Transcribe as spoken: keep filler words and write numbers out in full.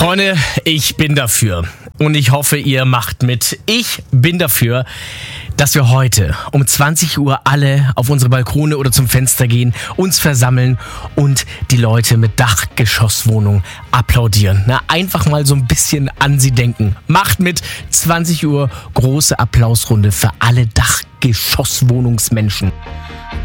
Freunde, ich bin dafür und ich hoffe, ihr macht mit. Ich bin dafür, dass wir heute um zwanzig Uhr alle auf unsere Balkone oder zum Fenster gehen, uns versammeln und die Leute mit Dachgeschosswohnung applaudieren. Na, einfach mal so ein bisschen an sie denken. Macht mit, zwanzig Uhr, große Applausrunde für alle Dachgeschosswohnungsmenschen.